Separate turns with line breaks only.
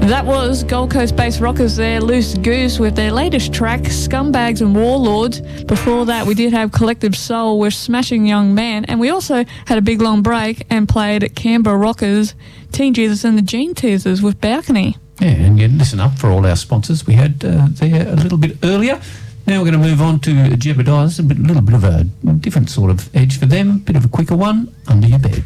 That was Gold Coast-based rockers there, Loose Goose, with their latest track, Scumbags and Warlords. Before that, we did have Collective Soul with Smashing Young Man, and we also had a big long break and played Canberra rockers, Teen Jesus and the Gene Teasers with Balcony.
Yeah, and you listen up for all our sponsors we had there a little bit earlier. Now we're going to move on to Jebediah's, a little bit of a different sort of edge for them, bit of a quicker one, Under Your Bed.